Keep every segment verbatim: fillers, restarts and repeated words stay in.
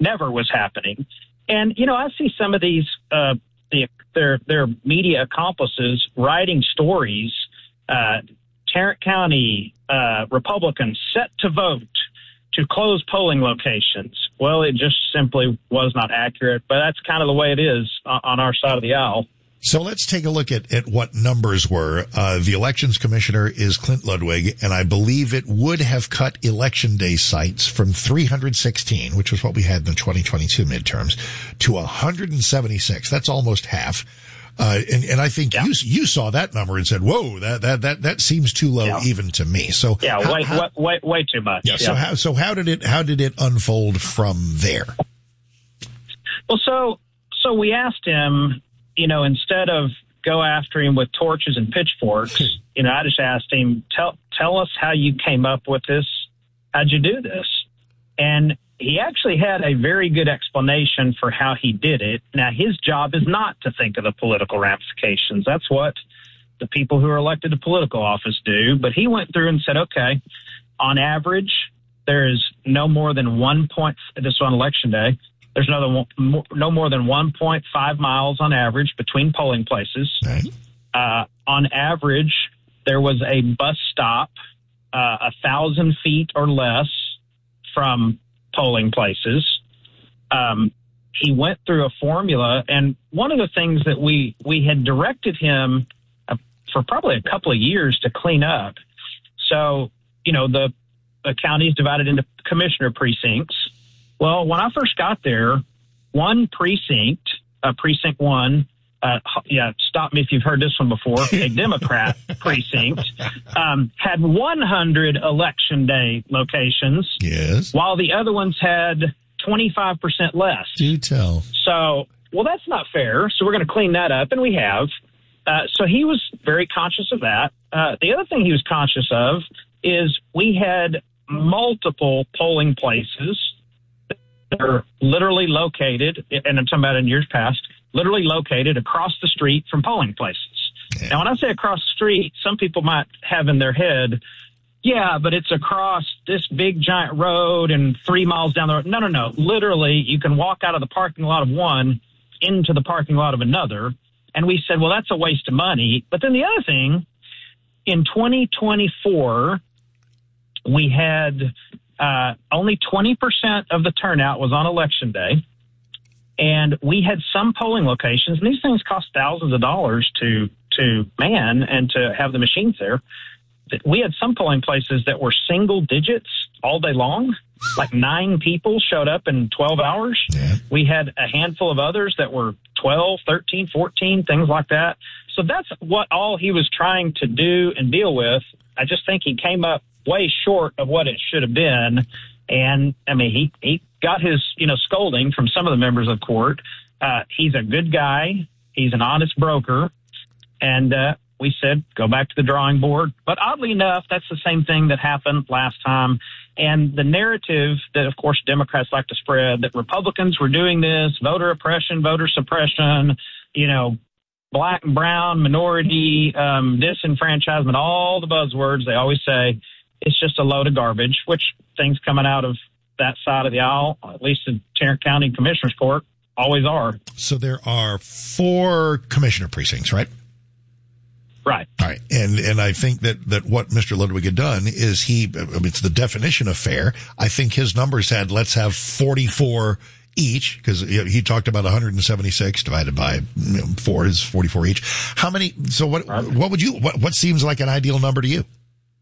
never was happening. And, you know, I see some of these, uh, the, their, their media accomplices writing stories, uh, Tarrant County, uh, Republicans set to vote to close polling locations. Well, it just simply was not accurate, but that's kind of the way it is on our side of the aisle. So let's take a look at, at what numbers were. Uh, the elections commissioner is Clint Ludwig, and I believe it would have cut election day sites from three hundred sixteen, which was what we had in the twenty twenty-two midterms, to one hundred seventy-six. That's almost half. Uh, and, and I think yeah. you, you saw that number and said, whoa, that, that, that, that seems too low yeah. even to me. So yeah, how, way, how, way, way too much. Yeah, yeah. So how, so how did it, how did it unfold from there? Well, so, so we asked him, you know, instead of go after him with torches and pitchforks, you know, I just asked him, tell, tell us how you came up with this. How'd you do this? And he actually had a very good explanation for how he did it. Now, his job is not to think of the political ramifications. That's what the people who are elected to political office do. But he went through and said, okay, on average, there is no more than one point, this was on election day, there's no, no more than one point five miles on average between polling places. Right. Uh, on average, there was a bus stop uh, a thousand feet or less from polling places. Um, he went through a formula, and one of the things that we, we had directed him uh, for probably a couple of years to clean up. So, you know, the, the county is divided into commissioner precincts. Well, when I first got there, one precinct, uh, precinct one, uh, yeah, stop me if you've heard this one before, a Democrat precinct, um, had one hundred election day locations. Yes. While the other ones had twenty-five percent less. Do tell. So, well, that's not fair. So we're going to clean that up, and we have. Uh, so he was very conscious of that. Uh, the other thing he was conscious of is we had multiple polling places that are literally located, and I'm talking about in years past, literally located across the street from polling places. Yeah. Now, when I say across the street, some people might have in their head, yeah, but it's across this big giant road and three miles down the road. No, no, no. Literally, you can walk out of the parking lot of one into the parking lot of another. And we said, well, that's a waste of money. But then the other thing, in twenty twenty-four, we had uh, only twenty percent of the turnout was on election day. And we had some polling locations, and these things cost thousands of dollars to, to man and to have the machines there. We had some polling places that were single digits all day long, like nine people showed up in twelve hours. Yeah. We had a handful of others that were twelve, thirteen, fourteen, things like that. So that's what all he was trying to do and deal with. I just think he came up way short of what it should have been. And, I mean, he, he got his, you know, scolding from some of the members of court. Uh, he's a good guy. He's an honest broker. And uh, we said, go back to the drawing board. But oddly enough, that's the same thing that happened last time. And the narrative that, of course, Democrats like to spread, that Republicans were doing this, voter oppression, voter suppression, you know, black and brown, minority, um, disenfranchisement, all the buzzwords they always say, it's just a load of garbage, which things coming out of that side of the aisle, at least in Tarrant County Commissioner's Court, always are. So there are four commissioner precincts, right? Right. All right. And, and I think that, that what Mister Ludwig had done is he, I mean, it's the definition of fair. I think his numbers had, let's have forty-four each, because he talked about one hundred seventy-six divided by you know, four is forty-four each. How many, so what, what would you, what, what seems like an ideal number to you?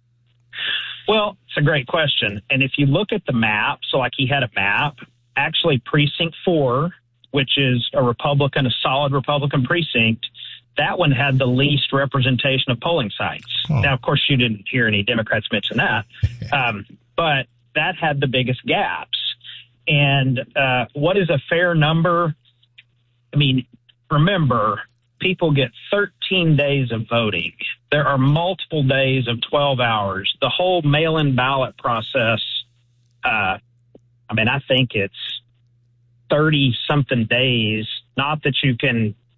Well, it's a great question. And if you look at the map, so like he had a map, actually precinct four, which is a Republican, a solid Republican precinct, that one had the least representation of polling sites. Oh. Now, of course, you didn't hear any Democrats mention that, um, but that had the biggest gaps. And uh, what is a fair number? I mean, remember, people get thirteen days of voting. There are multiple days of twelve hours. The whole mail-in ballot process, uh, I mean, I think it's thirty-something days. Not that you can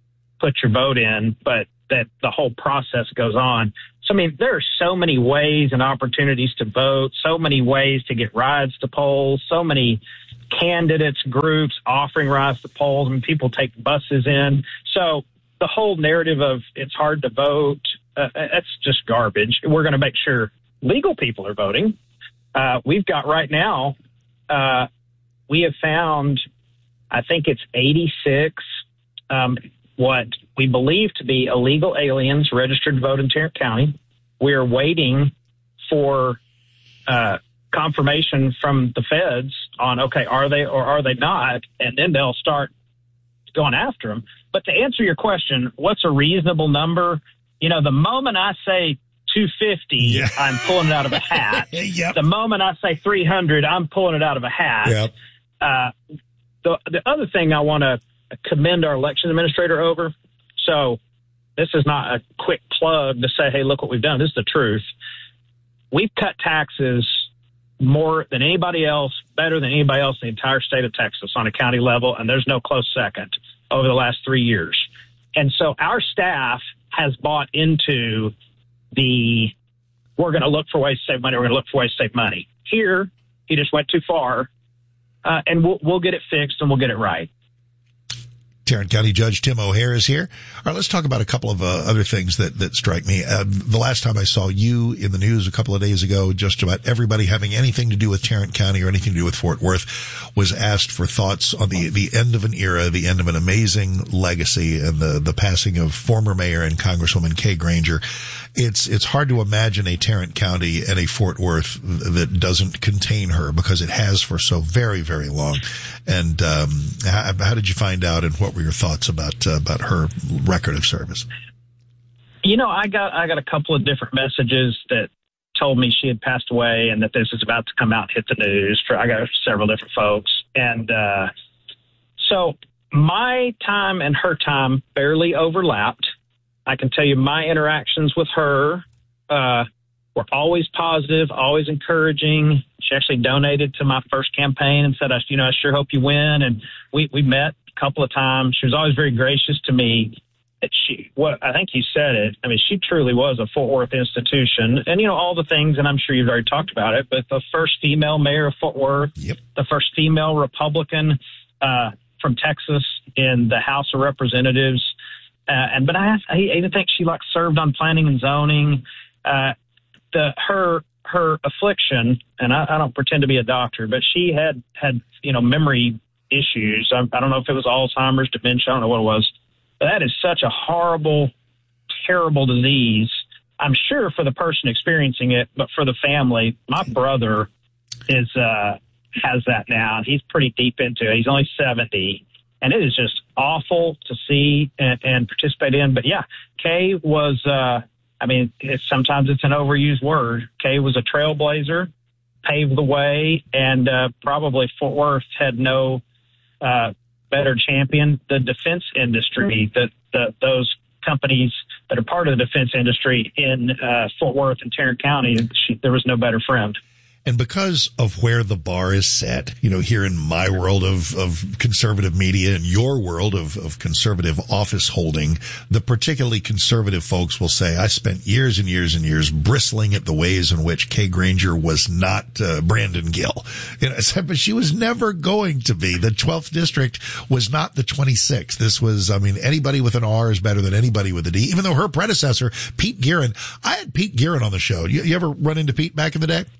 put your vote in, but that the whole process goes on. So, I mean, there are so many ways and opportunities to vote, so many ways to get rides to polls, so many candidates, groups offering rides to polls. I mean, people take buses in. So the whole narrative of it's hard to vote, uh, that's just garbage. We're going to make sure legal people are voting. Uh, we've got right now, uh, we have found, I think it's eighty-six, um, what we believe to be illegal aliens registered to vote in Tarrant County. We are waiting for uh, confirmation from the feds on, okay, are they or are they not? And then they'll start going after them. But to answer your question, what's a reasonable number? You know, the moment I say two fifty, yeah. I'm pulling it out of a hat. Yep. The moment I say three hundred, I'm pulling it out of a hat. Yep. Uh, the, the other thing I want to commend our election administrator over. So this is not a quick plug to say, hey, look what we've done. This is the truth. We've cut taxes more than anybody else, better than anybody else in the entire state of Texas on a county level, and there's no close second over the last three years. And so our staff has bought into the, we're going to look for ways to save money, we're going to look for ways to save money. Here, he just went too far, uh, and we'll, we'll get it fixed and we'll get it right. Tarrant County Judge Tim O'Hare is here. All right, let's talk about a couple of uh, other things that, that strike me. Uh, the last time I saw you in the news a couple of days ago, just about everybody having anything to do with Tarrant County or anything to do with Fort Worth was asked for thoughts on the, the end of an era, the end of an amazing legacy, and the, the passing of former Mayor and Congresswoman Kay Granger. It's, it's hard to imagine a Tarrant County and a Fort Worth that doesn't contain her, because it has for so very, very long. And, um, how, how did you find out, and what were your thoughts about, uh, about her record of service? You know, I got, I got a couple of different messages that told me she had passed away and that this is about to come out and hit the news. I got several different folks. And, uh, so my time and her time barely overlapped. I can tell you my interactions with her uh, were always positive, always encouraging. She actually donated to my first campaign and said, I, you know, I sure hope you win. And we, we met a couple of times. She was always very gracious to me. She, what I think you said it. I mean, she truly was a Fort Worth institution, and you know all the things. And I'm sure you've already talked about it. But the first female mayor of Fort Worth, yep. the first female Republican uh, from Texas in the House of Representatives. Uh, and but I, I even think she like served on planning and zoning. Uh, the her her affliction, and I, I don't pretend to be a doctor, but she had had you know memory issues. I, I don't know if it was Alzheimer's, dementia. I don't know what it was. But that is such a horrible, terrible disease. I'm sure for the person experiencing it, but for the family, my brother is uh, has that now. He's pretty deep into it. He's only seventy. And it is just awful to see and, and participate in. But, yeah, Kay was, uh, I mean, it's, sometimes it's an overused word. Kay was a trailblazer, paved the way, and uh, probably Fort Worth had no uh, better champion. The defense industry, the, the, those companies that are part of the defense industry in uh, Fort Worth and Tarrant County, she, there was no better friend. And because of where the bar is set, you know, here in my world of, of conservative media and your world of, of conservative office holding, the particularly conservative folks will say, I spent years and years and years bristling at the ways in which Kay Granger was not uh, Brandon Gill. You know, I said, but she was never going to be. The twelfth district was not the twenty-sixth. This was, I mean, anybody with an R is better than anybody with a D, even though her predecessor, Pete Guerin, I had Pete Guerin on the show. You, you ever run into Pete back in the day?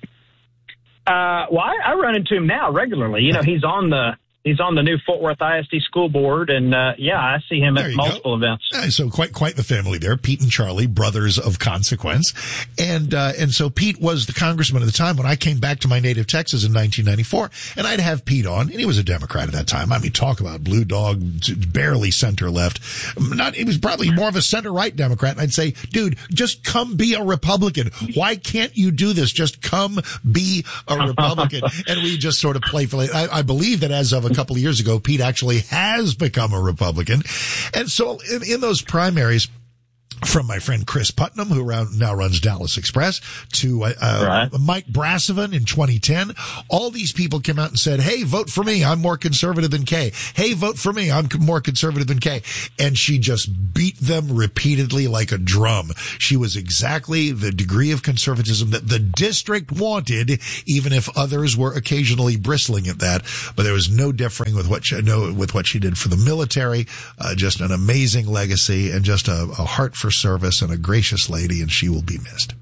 Uh, well, I, I run into him now regularly. You know, he's on the he's on the new Fort Worth I S D school board, and uh, yeah, I see him at multiple go. events. Yeah, so quite quite the family there. Pete and Charlie, brothers of consequence, and uh, and so Pete was the congressman at the time when I came back to my native Texas in nineteen ninety-four, and I'd have Pete on, and he was a Democrat at that time. I mean, talk about blue dog, barely center left. Not, he was probably more of a center right Democrat. And I'd say, dude, just come be a Republican. Why can't you do this? Just come be a Republican. And we just sort of playfully. I, I believe that as of a couple of years ago, Pete actually has become a Republican. And so in, in those primaries, from my friend Chris Putnam, who around, now runs Dallas Express, to uh, uh, right. Mike Brassevin in twenty ten. All these people came out and said, hey, vote for me. I'm more conservative than Kay. Hey, vote for me. I'm more conservative than Kay. And she just beat them repeatedly like a drum. She was exactly the degree of conservatism that the district wanted, even if others were occasionally bristling at that. But there was no differing with what she, no, with what she did for the military. Uh, just an amazing legacy and just a, a heart for service and a gracious lady, and she will be missed.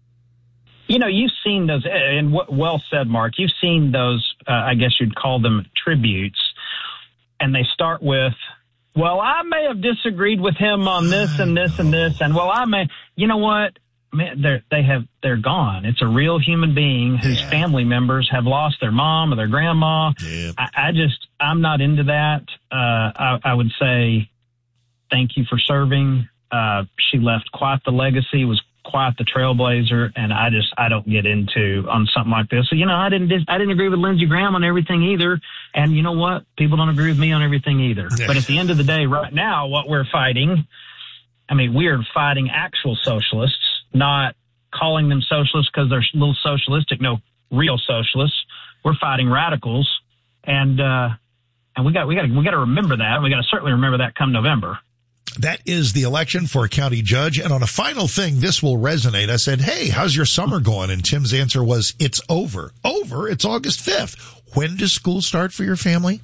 You know, you've seen those, and well said, Mark, you've seen those, uh, I guess you'd call them tributes, and they start with, well, I may have disagreed with him on this and this and this, and well, I may, you know what, man, they're, they have, they're gone. It's a real human being whose yeah. family members have lost their mom or their grandma. Yeah. I, I just, I'm not into that. Uh, I, I would say thank you for serving. Uh, she left quite the legacy, was quite the trailblazer, and I just I don't get into on something like this. So, you know, I didn't I didn't agree with Lindsey Graham on everything either, and you know what? People don't agree with me on everything either. Yeah. But at the end of the day, right now, what we're fighting, I mean, we are fighting actual socialists, not calling them socialists because they're a little socialistic. No, real socialists. We're fighting radicals, and uh, and we got we got we got to remember that. We got to certainly remember that come November. That is the election for a county judge. And on a final thing, this will resonate. I said, hey, how's your summer going? And Tim's answer was, it's over. Over? It's August fifth. When does school start for your family?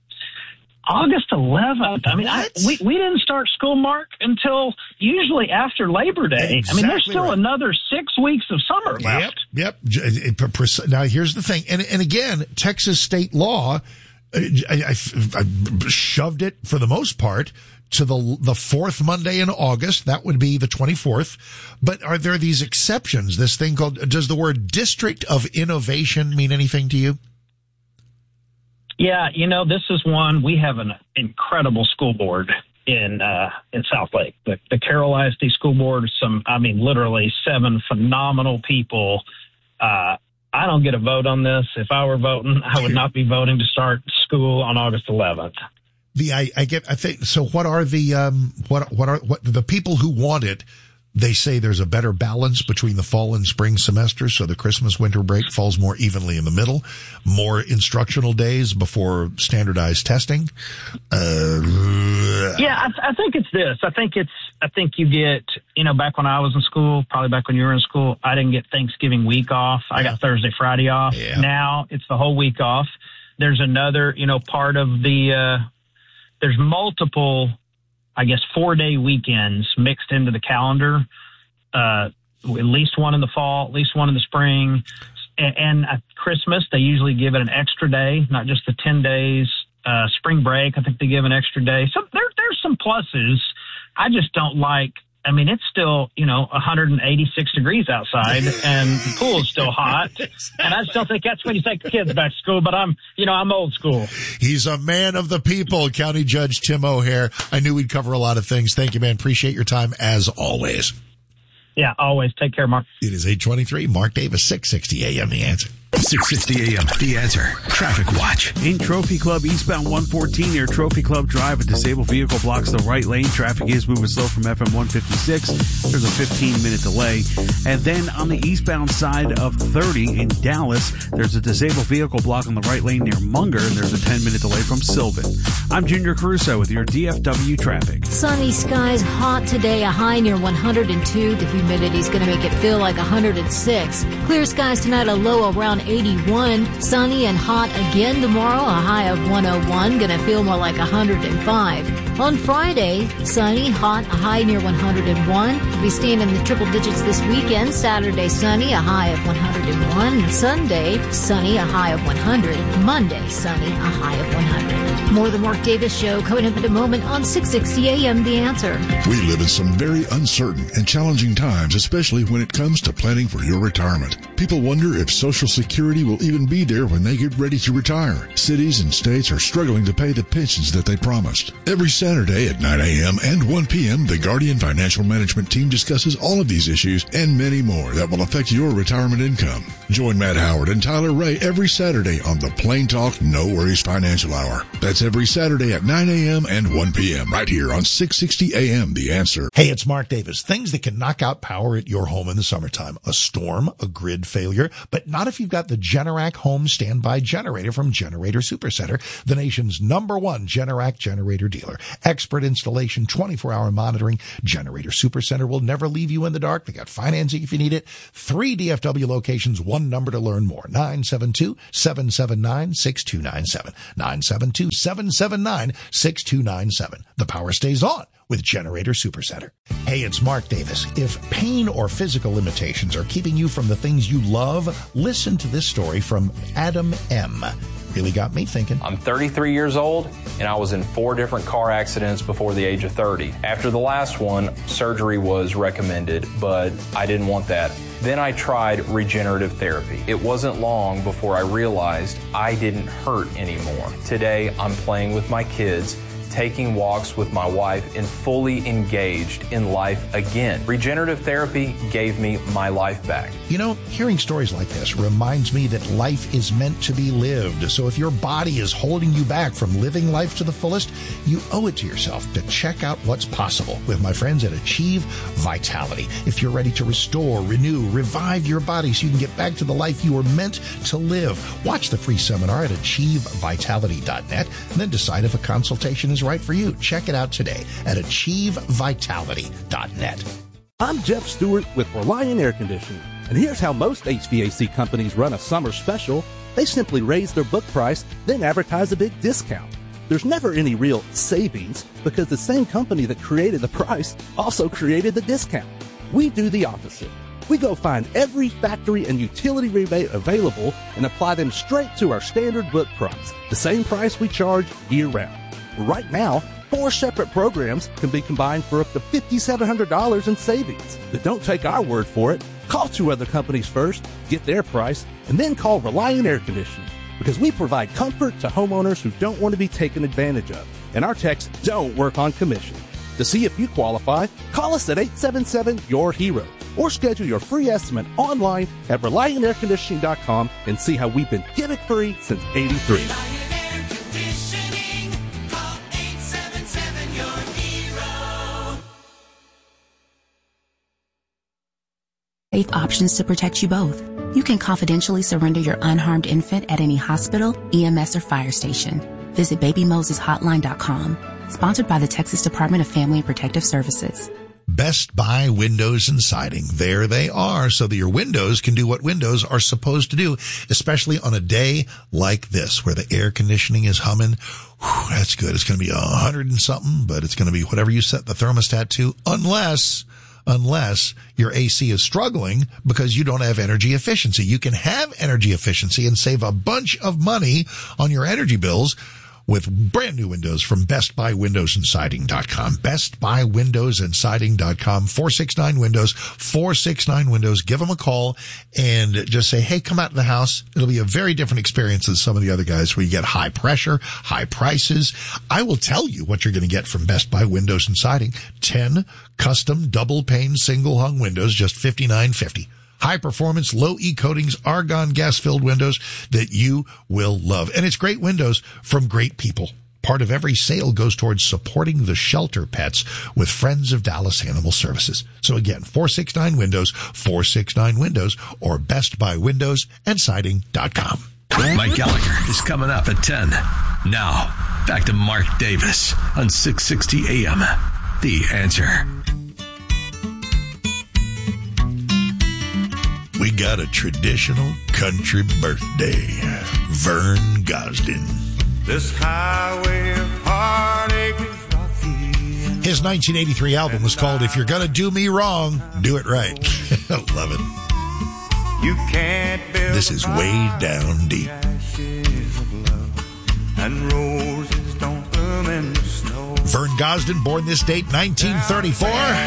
August eleventh. I mean, I, we, we didn't start school, Mark, until usually after Labor Day. Exactly. I mean, there's still right. another six weeks of summer left. Yep, yep. Now, here's the thing. And, and again, Texas state law, I, I, I shoved it for the most part to the the fourth Monday in August. That would be the twenty-fourth. But are there these exceptions? This thing called, does the word District of Innovation mean anything to you? Yeah, you know, this is one, we have an incredible school board in uh, in Southlake. The, the Carroll I S D School Board, some, I mean, literally seven phenomenal people. Uh, I don't get a vote on this. If I were voting, I would not be voting to start school on August eleventh. The I, I get I think so. What are the um what what are what the people who want it? They say there's a better balance between the fall and spring semesters, so the Christmas winter break falls more evenly in the middle. More instructional days before standardized testing. Uh, yeah, I, I think it's this. I think it's. I think you get. You know, back when I was in school, probably back when you were in school, I didn't get Thanksgiving week off. I got Thursday, Friday off. Yeah. Now it's the whole week off. There's another. You know, part of the. Uh, there's multiple. I guess, four-day weekends mixed into the calendar, uh, at least one in the fall, at least one in the spring. And, and at Christmas, they usually give it an extra day, not just the ten days. Uh, spring break, I think they give an extra day. So there, there's some pluses. I just don't like, I mean, it's still, you know, one hundred eighty-six degrees outside and the pool is still hot. And I still think that's when you take the kids back to school. But I'm, you know, I'm old school. He's a man of the people, County Judge Tim O'Hare. I knew we'd cover a lot of things. Thank you, man. Appreciate your time as always. Yeah, always. Take care, Mark. It is eight twenty-three. Mark Davis, six sixty A M. The Answer. six sixty A M. The Answer. Traffic Watch. In Trophy Club, eastbound one fourteen near Trophy Club Drive, a disabled vehicle blocks the right lane. Traffic is moving slow from F M one fifty-six. There's a fifteen minute delay. And then on the eastbound side of thirty in Dallas, there's a disabled vehicle blocking the right lane near Munger, and there's a ten minute delay from Sylvan. I'm Junior Caruso with your D F W traffic. Sunny skies, hot today, a high near one hundred two. The humidity's going to make it feel like one hundred six. Clear skies tonight, a low around eighty-one. Sunny and hot again tomorrow, a high of one oh one. Gonna feel more like one hundred five. On Friday, sunny, hot, a high near one hundred one. We'll be staying in the triple digits this weekend. Saturday, sunny, a high of one hundred one. Sunday, sunny, a high of one hundred. Monday, sunny, a high of one hundred. More of the Mark Davis Show coming up in a moment on six sixty A M. The Answer. We live in some very uncertain and challenging times, especially when it comes to planning for your retirement. People wonder if Social Security will even be there when they get ready to retire. Cities and states are struggling to pay the pensions that they promised. Every Saturday at nine A M and one P M, the Guardian Financial Management team discusses all of these issues and many more that will affect your retirement income. Join Matt Howard and Tyler Ray every Saturday on the Plain Talk No Worries Financial Hour. That's That's every Saturday at nine a.m. and one p.m. right here on six sixty A M. The Answer. Hey, it's Mark Davis. Things that can knock out power at your home in the summertime. A storm, a grid failure, but not if you've got the Generac home standby generator from Generator Supercenter, the nation's number one Generac generator dealer. Expert installation, twenty-four hour monitoring. Generator Supercenter will never leave you in the dark. They got financing if you need it. Three D F W locations, one number to learn more. nine seven two, seven seven nine, six two nine seven. nine seven two, seven seven nine, six two nine seven. The power stays on with Generator Supercenter. Hey, it's Mark Davis. If pain or physical limitations are keeping you from the things you love, listen to this story from Adam M. Really got me thinking. I'm thirty-three years old, and I was in four different car accidents before the age of thirty. After the last one, surgery was recommended, but I didn't want that. Then I tried regenerative therapy. It wasn't long before I realized I didn't hurt anymore. Today, I'm playing with my kids, taking walks with my wife, and fully engaged in life again. Regenerative therapy gave me my life back. You know, hearing stories like this reminds me that life is meant to be lived. So if your body is holding you back from living life to the fullest, you owe it to yourself to check out what's possible with my friends at Achieve Vitality. If you're ready to restore, renew, revive your body so you can get back to the life you were meant to live, watch the free seminar at achieve vitality dot net and then decide if a consultation is right for you. Check it out today at achieve vitality dot net. I'm Jeff Stewart with Reliant Air Conditioning, and here's how most H V A C companies run a summer special. They simply raise their book price, then advertise a big discount. There's never any real savings because the same company that created the price also created the discount. We do the opposite. We go find every factory and utility rebate available and apply them straight to our standard book price, the same price we charge year-round. Right now, four separate programs can be combined for up to five thousand seven hundred dollars in savings. But don't take our word for it. Call two other companies first, get their price, and then call Reliant Air Conditioning, because we provide comfort to homeowners who don't want to be taken advantage of, and our techs don't work on commission. To see if you qualify, call us at eight seven seven, Y O U R hero, or schedule your free estimate online at reliant air conditioning dot com and see how we've been gimmick-free since eighty-three. Safe options to protect you both. You can confidentially surrender your unharmed infant at any hospital, E M S, or fire station. Visit baby moses hotline dot com. Sponsored by the Texas Department of Family and Protective Services. Best Buy Windows and Siding. There they are, so that your windows can do what windows are supposed to do, especially on a day like this where the air conditioning is humming. Whew, that's good. It's going to be a hundred and something, but it's going to be whatever you set the thermostat to, unless... unless your A C is struggling because you don't have energy efficiency. You can have energy efficiency and save a bunch of money on your energy bills with brand new windows from Best Buy Windows and Siding dot com. Best Buy Windows and Siding dot com. four six nine Windows. four six nine Windows. Give them a call and just say, hey, come out to the house. It'll be a very different experience than some of the other guys where you get high pressure, high prices. I will tell you what you're going to get from Best Buy Windows and Siding. ten custom double pane single hung windows, just fifty-nine fifty. High performance, low E coatings, argon gas filled windows that you will love. And it's great windows from great people. Part of every sale goes towards supporting the shelter pets with Friends of Dallas Animal Services. So again, four six nine Windows, four six nine Windows, or Best Buy Windows and Siding dot com. Mike Gallagher is coming up at ten. Now, back to Mark Davis on six sixty A M. The Answer. We got a traditional country birthday. Vern Gosdin. This highway of heartache is rocky. His nineteen eighty-three album was called If You're Gonna Do Me Wrong, Do It Right. Love it. You can't build this is way down deep. And roses don't bloom in the snow. Vern Gosdin, born this date, nineteen thirty-four.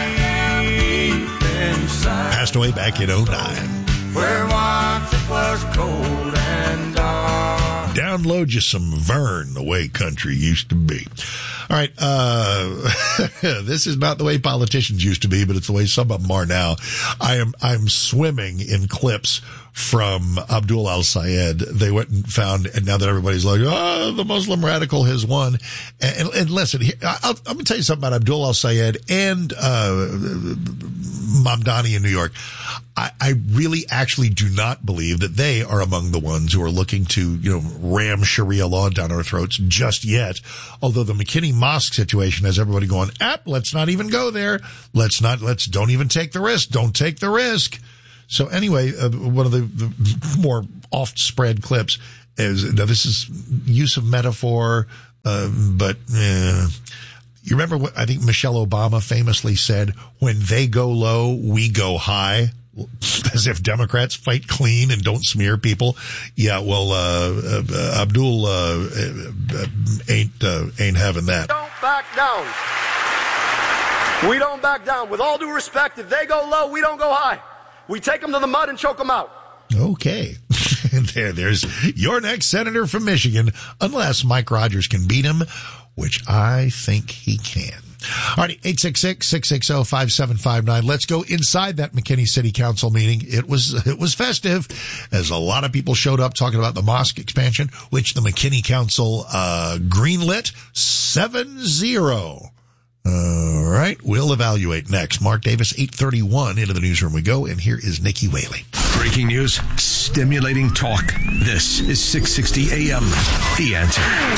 Passed away back in oh nine. Where once it was cold and dark. Down download you some Vern, the way country used to be. All right. Uh, this is not the way politicians used to be, but it's the way some of them are now. I am, I'm swimming in clips from Abdul al-Sayed. They went and found, and now that everybody's like, oh, the Muslim radical has won. And, and listen, I'll, I'm going to tell you something about Abdul al-Sayed and, uh, Mamdani in New York. I, I really actually do not believe that they are among the ones who are looking to, you know, ram Sharia law down our throats just yet. Although the McKinney Mosque situation has everybody going, ah, let's not even go there. Let's not, let's don't even take the risk. Don't take the risk. So anyway, uh, one of the, the more oft-spread clips is, now this is use of metaphor, uh, but, uh, you remember what I think Michelle Obama famously said, when they go low, we go high, as if Democrats fight clean and don't smear people. Yeah, well, uh, uh Abdul, uh, uh ain't, uh, ain't having that. Don't back down. We don't back down. With all due respect, if they go low, we don't go high. We take them to the mud and choke them out. Okay. there, there's your next senator from Michigan, unless Mike Rogers can beat him, which I think he can. All right, eight six six, six six zero, five seven five nine. Let's go inside that McKinney City Council meeting. It was, it was festive, as a lot of people showed up talking about the mosque expansion, which the McKinney Council, uh, greenlit seven zero. All right, we'll evaluate next. Mark Davis, eight thirty-one, into the newsroom we go, and here is Nikki Whaley. Breaking news, stimulating talk. This is six sixty A M. The Answer.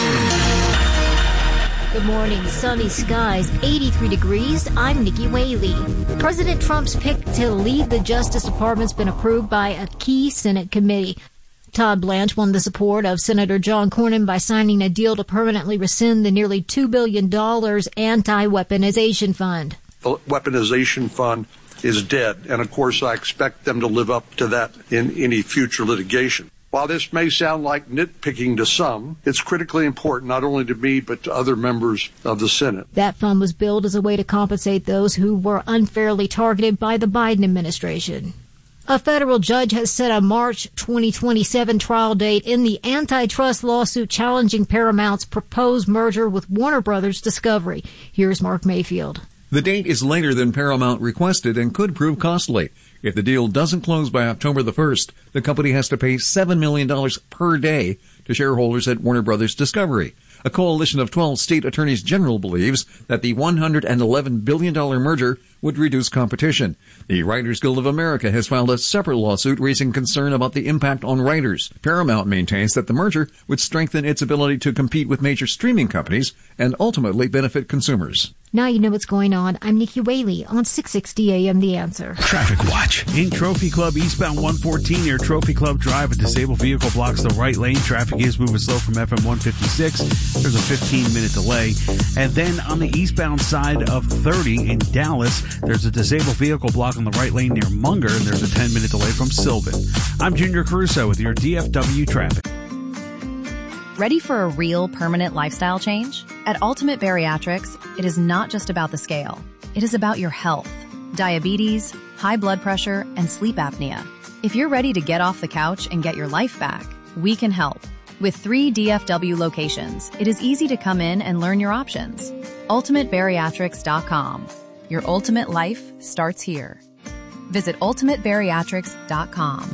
Good morning. Sunny skies, eighty-three degrees. I'm Nikki Whaley. President Trump's pick to lead the Justice Department's been approved by a key Senate committee. Todd Blanche won the support of Senator John Cornyn by signing a deal to permanently rescind the nearly two billion dollars anti-weaponization fund. The weaponization fund is dead, and of course I expect them to live up to that in any future litigation. While this may sound like nitpicking to some, it's critically important not only to me but to other members of the Senate. That fund was billed as a way to compensate those who were unfairly targeted by the Biden administration. A federal judge has set a March twenty twenty-seven trial date in the antitrust lawsuit challenging Paramount's proposed merger with Warner Brothers Discovery. Here's Mark Mayfield. The date is later than Paramount requested and could prove costly. If the deal doesn't close by October the first, the company has to pay seven million dollars per day to shareholders at Warner Brothers Discovery. A coalition of twelve state attorneys general believes that the one hundred eleven billion dollars merger would reduce competition. The Writers Guild of America has filed a separate lawsuit raising concern about the impact on writers. Paramount maintains that the merger would strengthen its ability to compete with major streaming companies and ultimately benefit consumers. Now you know what's going on. I'm Nikki Whaley on six sixty A M The Answer. Traffic Watch. In Trophy Club, eastbound one fourteen near Trophy Club Drive, a disabled vehicle blocks the right lane. Traffic is moving slow from F M one fifty-six. There's a fifteen minute delay. And then on the eastbound side of thirty in Dallas, there's a disabled vehicle blocking the right lane near Munger, and there's a ten minute delay from Sylvan. I'm Junior Caruso with your D F W traffic. Ready for a real permanent lifestyle change? At Ultimate Bariatrics, it is not just about the scale. It is about your health, diabetes, high blood pressure, and sleep apnea. If you're ready to get off the couch and get your life back, we can help. With three D F W locations, it is easy to come in and learn your options. ultimate bariatrics dot com. Your ultimate life starts here. Visit ultimate bariatrics dot com.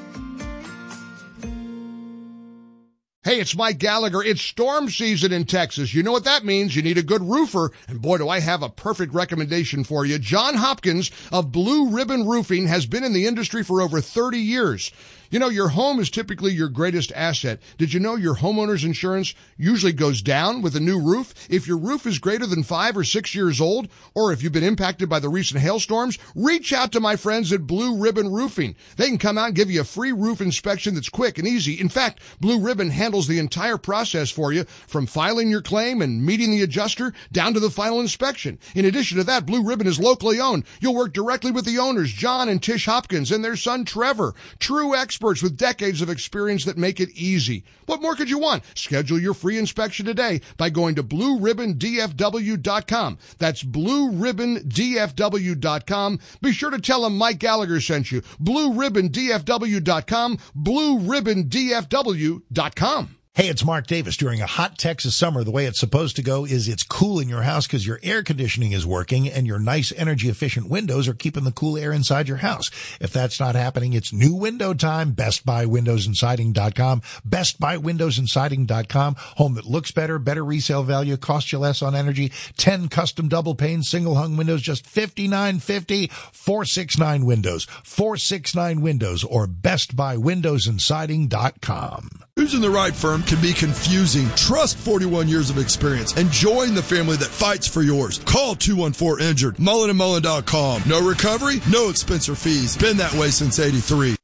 Hey, it's Mike Gallagher. It's storm season in Texas. You know what that means. You need a good roofer. And boy, do I have a perfect recommendation for you. John Hopkins of Blue Ribbon Roofing has been in the industry for over thirty years. You know, your home is typically your greatest asset. Did you know your homeowner's insurance usually goes down with a new roof? If your roof is greater than five or six years old, or if you've been impacted by the recent hailstorms, reach out to my friends at Blue Ribbon Roofing. They can come out and give you a free roof inspection that's quick and easy. In fact, Blue Ribbon handles the entire process for you, from filing your claim and meeting the adjuster down to the final inspection. In addition to that, Blue Ribbon is locally owned. You'll work directly with the owners, John and Tish Hopkins, and their son, Trevor. True experts with decades of experience that make it easy. What more could you want? Schedule your free inspection today by going to blue ribbon d f w dot com. That's blue ribbon d f w dot com. Be sure to tell them Mike Gallagher sent you. blue ribbon d f w dot com, blue ribbon d f w dot com. Hey, it's Mark Davis. During a hot Texas summer, the way it's supposed to go is it's cool in your house because your air conditioning is working and your nice energy efficient windows are keeping the cool air inside your house. If that's not happening, it's new window time. Best Buy Windows and Siding dot com. Best Buy Windows and Siding dot com. Home that looks better, better resale value, costs you less on energy. ten custom double pane single hung windows, just fifty-nine fifty. four sixty-nine Windows. four sixty-nine Windows or Best Buy Windows and Siding dot com. Choosing the right firm can be confusing. Trust forty-one years of experience and join the family that fights for yours. Call two one four injured. Mullen and Mullen dot com. No recovery, no expense or fees. Been that way since eighty-three.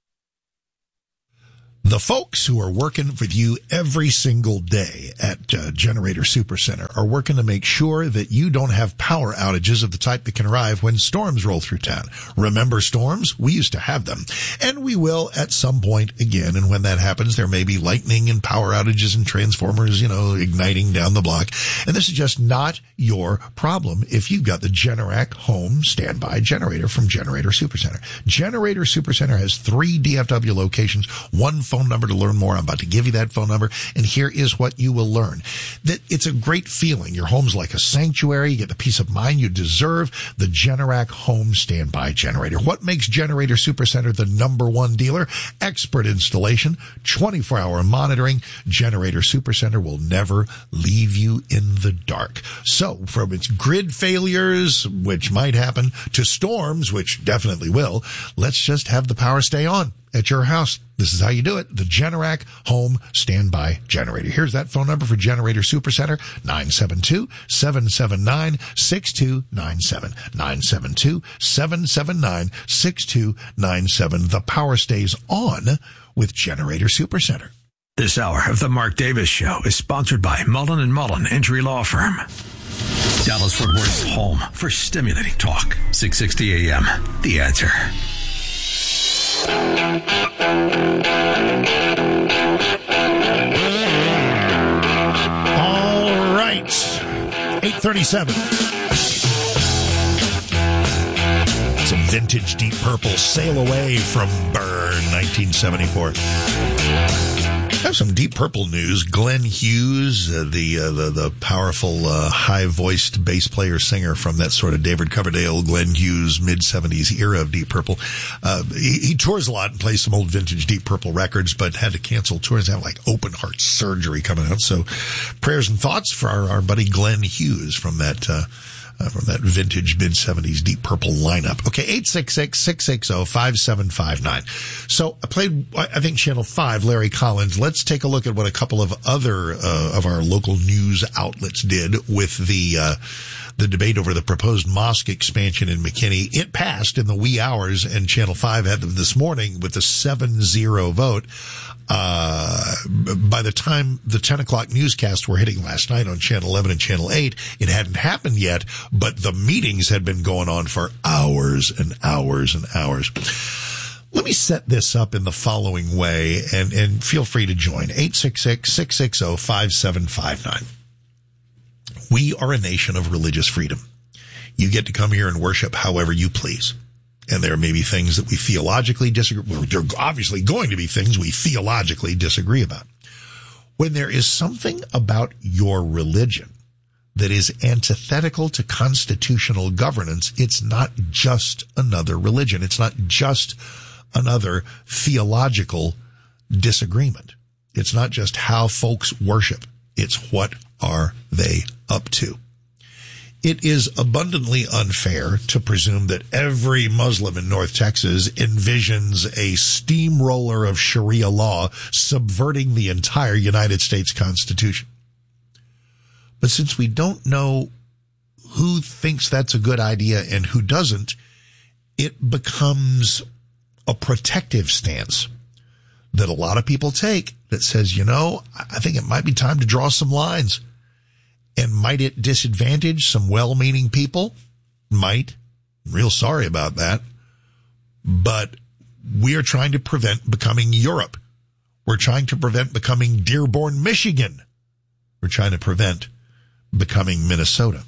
The folks who are working with you every single day at uh, Generator Supercenter are working to make sure that you don't have power outages of the type that can arrive when storms roll through town. Remember storms? We used to have them. And we will at some point again. And when that happens, there may be lightning and power outages and transformers, you know, igniting down the block. And this is just not your problem if you've got the Generac home standby generator from Generator Supercenter. Generator Supercenter has three D F W locations, one phone number to learn more. I'm about to give you that phone number, and here is what you will learn. That it's a great feeling. Your home's like a sanctuary. You get the peace of mind you deserve. The Generac home standby generator. What makes Generator Supercenter the number one dealer? Expert installation, twenty-four hour monitoring. Generator Supercenter will never leave you in the dark. So from its grid failures, which might happen, to storms, which definitely will, let's just have the power stay on at your house. This is how you do it. The Generac home standby generator. Here's that phone number for Generator Supercenter, nine seven two, seven seven nine, six two nine seven. nine seven two, seven seven nine, six two nine seven. The power stays on with Generator Supercenter. This hour of the Mark Davis Show is sponsored by Mullen and Mullen Injury Law Firm. Dallas-Fort Worth's home for stimulating talk. six sixty A M. The Answer. All right. eight thirty-seven. Some vintage Deep Purple, Sail Away from Burn, nineteen seventy-four. I have some Deep Purple news. Glenn Hughes, uh, the, uh, the the powerful uh, high-voiced bass player singer from that sort of David Coverdale, Glenn Hughes mid-seventies era of Deep Purple, uh, he, he tours a lot and plays some old vintage Deep Purple records, but had to cancel tours. Have like open heart surgery coming out. So, prayers and thoughts for our, our buddy Glenn Hughes from that. Uh, Uh, from that vintage mid-seventies Deep Purple lineup. Okay, eight six six, six six zero, five seven five nine. So I played, I think, Channel five, Larry Collins. Let's take a look at what a couple of other uh, of our local news outlets did with the uh the debate over the proposed mosque expansion in McKinney. It passed in the wee hours, and Channel five had them this morning with a seven zero vote. Uh, by the time the ten o'clock newscasts were hitting last night on Channel eleven and Channel eight, it hadn't happened yet, but the meetings had been going on for hours and hours and hours. Let me set this up in the following way, and, and feel free to join. eight six six, six six zero, five seven five nine. We are a nation of religious freedom. You get to come here and worship however you please. And there may be things that we theologically disagree. Well, there are obviously going to be things we theologically disagree about. When there is something about your religion that is antithetical to constitutional governance, it's not just another religion. It's not just another theological disagreement. It's not just how folks worship. It's what are they up to. It is abundantly unfair to presume that every Muslim in North Texas envisions a steamroller of Sharia law subverting the entire United States Constitution. But since we don't know who thinks that's a good idea and who doesn't, it becomes a protective stance that a lot of people take that says, you know, I think it might be time to draw some lines. And might it disadvantage some well-meaning people? Might. I'm real sorry about that. But we are trying to prevent becoming Europe. We're trying to prevent becoming Dearborn, Michigan. We're trying to prevent becoming Minnesota.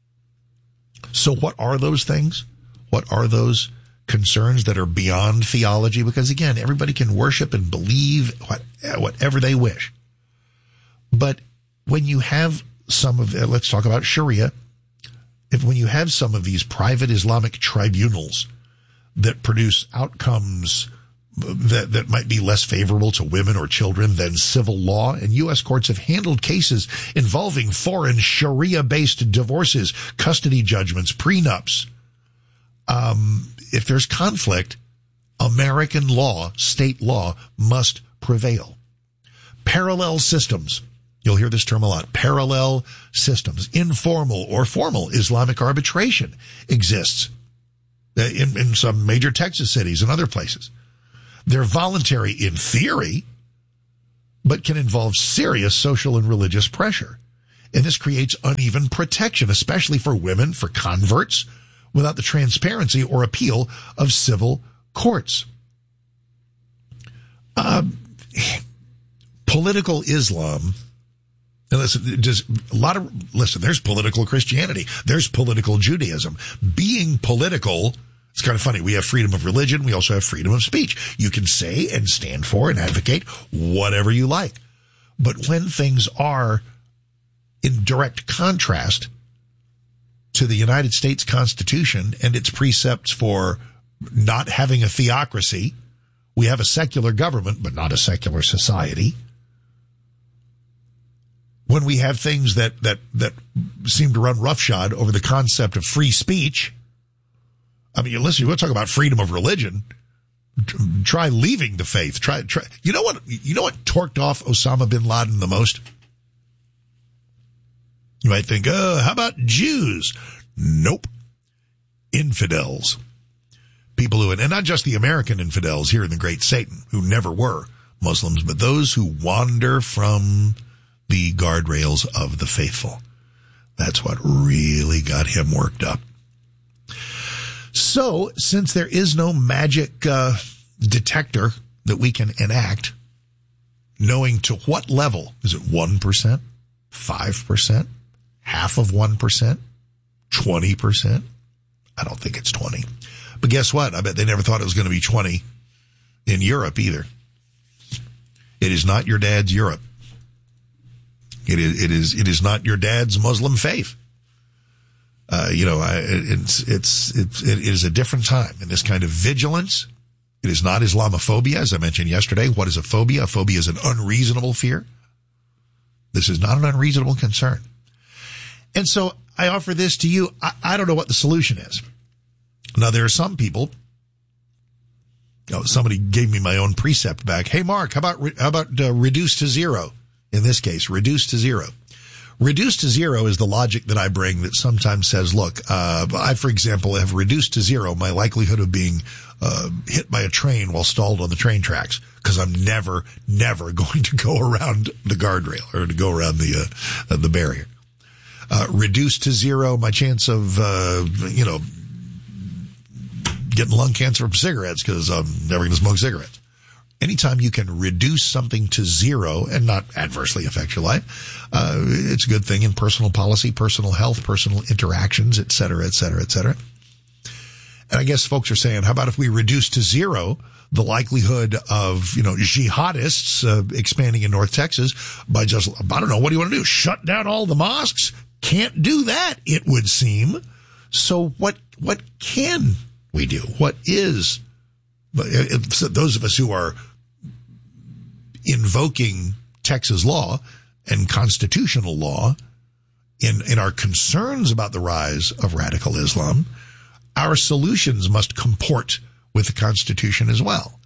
So what are those things? What are those concerns that are beyond theology? Because again, everybody can worship and believe what, whatever they wish. But when you have some of, uh, let's talk about Sharia, if when you have some of these private Islamic tribunals that produce outcomes that, that might be less favorable to women or children than civil law, and U S courts have handled cases involving foreign Sharia-based divorces, custody judgments, prenups. Um, if there's conflict, American law, state law, must prevail. Parallel systems. You'll hear this term a lot. Parallel systems. Informal or formal Islamic arbitration exists in, in some major Texas cities and other places. They're voluntary in theory, but can involve serious social and religious pressure. And this creates uneven protection, especially for women, for converts, without the transparency or appeal of civil courts. Uh, political Islam, and listen, just a lot of, listen, there's political Christianity. There's political Judaism. Being political, it's kind of funny. We have freedom of religion. We also have freedom of speech. You can say and stand for and advocate whatever you like. But when things are in direct contrast to the United States Constitution and its precepts for not having a theocracy, we have a secular government, but not a secular society. When we have things that, that, that seem to run roughshod over the concept of free speech, I mean, you listen, you want to talk about freedom of religion, try leaving the faith. Try, try, you know what, you know what torqued off Osama bin Laden the most? You might think, oh, how about Jews? Nope. Infidels. People who, and not just the American infidels here in the Great Satan, who never were Muslims, but those who wander from the guardrails of the faithful. That's what really got him worked up. So, since there is no magic uh, detector that we can enact, knowing to what level, is it one percent, five percent, half of one percent, twenty percent? I don't think it's twenty. But guess what? I bet they never thought it was going to be twenty in Europe either. It is not your dad's Europe. It is, it is, it is not your dad's Muslim faith. Uh, you know, I, it's, it's, it's, it is a different time. And this kind of vigilance, it is not Islamophobia, as I mentioned yesterday. What is a phobia? A phobia is an unreasonable fear. This is not an unreasonable concern. And so I offer this to you. I, I don't know what the solution is. Now, there are some people, you know, somebody gave me my own precept back. Hey, Mark, how about, how about uh, reduce to zero? In this case, reduce to zero. Reduce to zero is the logic that I bring that sometimes says, look, uh, I, for example, have reduced to zero my likelihood of being uh, hit by a train while stalled on the train tracks, because I'm never, never going to go around the guardrail or to go around the uh, the barrier. Uh, reduce to zero my chance of, uh, you know, getting lung cancer from cigarettes because I'm never going to smoke cigarettes. Anytime you can reduce something to zero and not adversely affect your life, uh, it's a good thing in personal policy, personal health, personal interactions, et cetera, et cetera, et cetera. And I guess folks are saying, how about if we reduce to zero the likelihood of, you know, jihadists uh, expanding in North Texas by just, I don't know, what do you want to do? Shut down all the mosques? Can't do that, it would seem. So what, what can we do? What is, those of us who are invoking Texas law and constitutional law in, in our concerns about the rise of radical Islam, our solutions must comport with the Constitution as well.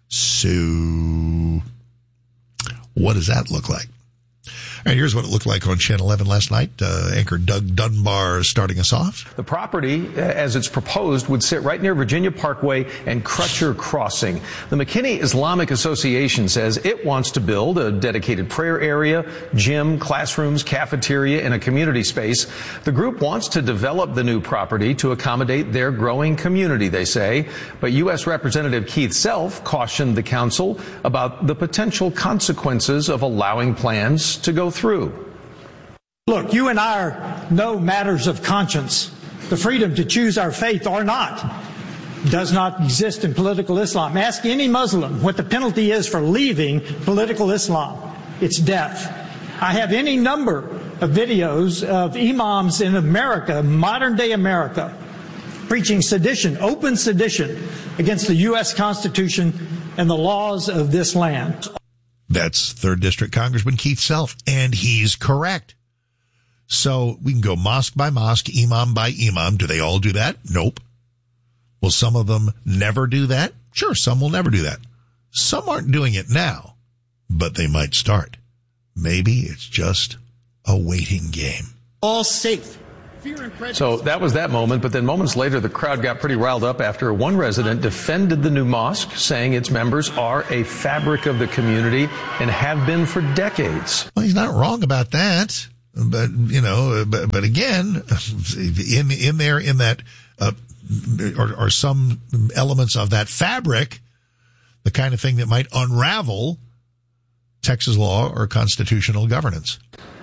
So what does that look like? All right, here's what it looked like on Channel eleven last night. Uh, anchor Doug Dunbar starting us off. The property, as it's proposed, would sit right near Virginia Parkway and Crutcher Crossing. The McKinney Islamic Association says it wants to build a dedicated prayer area, gym, classrooms, cafeteria, and a community space. The group wants to develop the new property to accommodate their growing community, they say. But U S Representative Keith Self cautioned the council about the potential consequences of allowing plans to go through. Look, you and I are no matters of conscience. The freedom to choose our faith or not does not exist in political Islam. Ask any Muslim what the penalty is for leaving political Islam. It's death. I have any number of videos of imams in America, modern day America, preaching sedition, open sedition against the U S Constitution and the laws of this land. That's third District Congressman Keith Self, and he's correct. So we can go mosque by mosque, imam by imam. Do they all do that? Nope. Will some of them never do that? Sure, some will never do that. Some aren't doing it now, but they might start. Maybe it's just a waiting game. All safe. So that was that moment, but then moments later, the crowd got pretty riled up after one resident defended the new mosque, saying its members are a fabric of the community and have been for decades. Well, he's not wrong about that. But, you know, but, but again, in, in there, in that, uh, are, are some elements of that fabric, the kind of thing that might unravel Texas law or constitutional governance.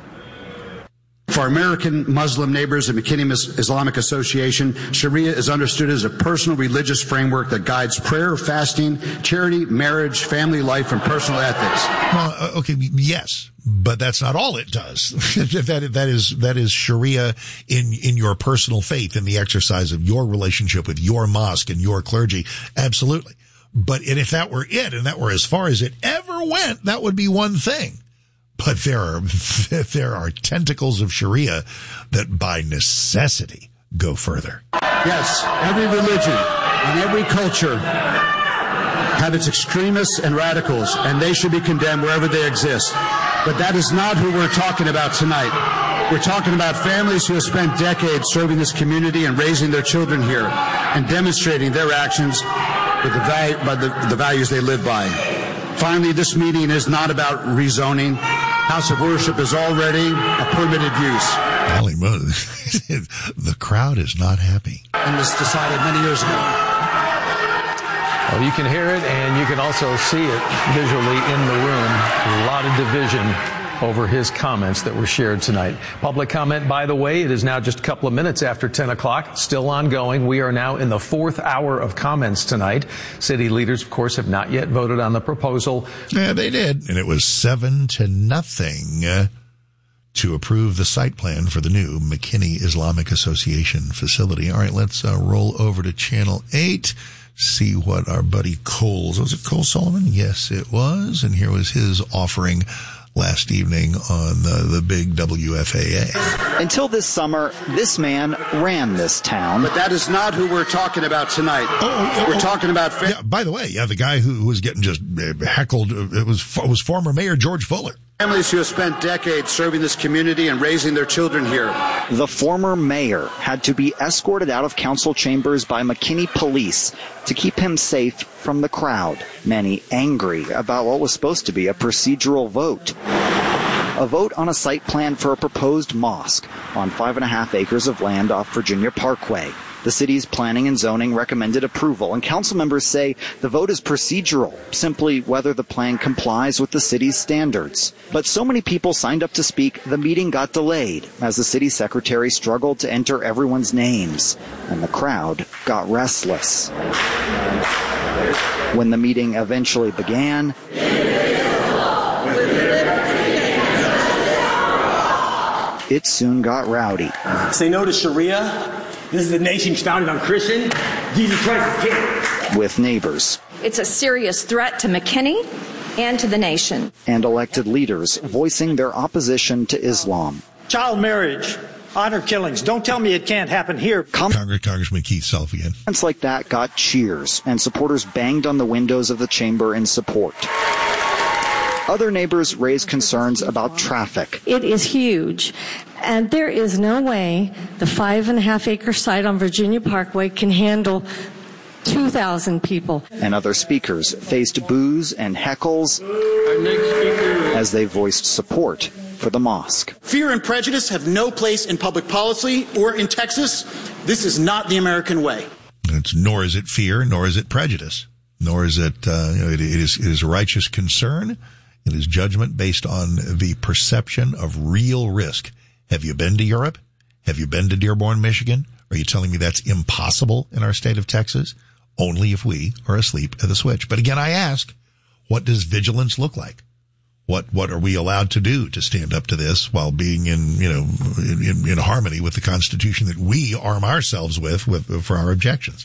For our American Muslim neighbors, the McKinney Islamic Association, Sharia is understood as a personal religious framework that guides prayer, fasting, charity, marriage, family life, and personal ethics. Well, okay, yes, but that's not all it does. that that is that is Sharia in in your personal faith, in the exercise of your relationship with your mosque and your clergy. Absolutely. But and if that were it, and that were as far as it ever went, that would be one thing. But there are there are tentacles of Sharia that by necessity go further. Yes, every religion and every culture have its extremists and radicals, and they should be condemned wherever they exist. But that is not who we're talking about tonight. We're talking about families who have spent decades serving this community and raising their children here and demonstrating their actions with the, value, by the, the values they live by. Finally, this meeting is not about rezoning. House of worship is already a permitted use. Golly, the crowd is not happy. And was decided many years ago. Well, you can hear it, and you can also see it visually in the room. A lot of division over his comments that were shared tonight. Public comment, by the way, it is now just a couple of minutes after ten o'clock, still ongoing. We are now in the fourth hour of comments tonight. City leaders, of course, have not yet voted on the proposal. Yeah, they did. And it was seven to nothing uh, to approve the site plan for the new McKinney Islamic Association facility. All right, let's uh, roll over to Channel eight. See what our buddy Cole, was it Cole Sullivan? Yes, it was. And here was his offering last evening on the, the big W F A A. Until this summer, this man ran this town. But that is not who we're talking about tonight. Oh, oh, we're oh, talking about... Fa- yeah, by the way, yeah, the guy who was getting just heckled, it was, it was former Mayor George Fuller. Families who have spent decades serving this community and raising their children here. The former mayor had to be escorted out of council chambers by McKinney police to keep him safe from the crowd, many angry about what was supposed to be a procedural vote. A vote on a site plan for a proposed mosque on five and a half acres of land off Virginia Parkway. The city's planning and zoning recommended approval, and council members say the vote is procedural, simply whether the plan complies with the city's standards. But so many people signed up to speak, the meeting got delayed as the city secretary struggled to enter everyone's names, and the crowd got restless. When the meeting eventually began, it soon got rowdy. Say no to Sharia. This is a nation founded on Christian. Jesus Christ is king. With neighbors. It's a serious threat to McKinney and to the nation. And elected leaders voicing their opposition to Islam. Child marriage, honor killings. Don't tell me it can't happen here. Com- Congress, Congressman Keith Self again. Comments like that got cheers, and supporters banged on the windows of the chamber in support. Other neighbors raised concerns about traffic. It is huge, and there is no way the five and a half acre site on Virginia Parkway can handle two thousand people. And other speakers faced boos and heckles as they voiced support for the mosque. Fear and prejudice have no place in public policy or in Texas. This is not the American way. It's, nor is it fear, nor is it prejudice, nor is it, uh, you know, it, it is, it is a righteous concern. It is judgment based on the perception of real risk. Have you been to Europe? Have you been to Dearborn, Michigan? Are you telling me that's impossible in our state of Texas? Only if we are asleep at the switch. But again, I ask, what does vigilance look like? What what are we allowed to do to stand up to this while being in you know in, in harmony with the Constitution that we arm ourselves with with for our objections?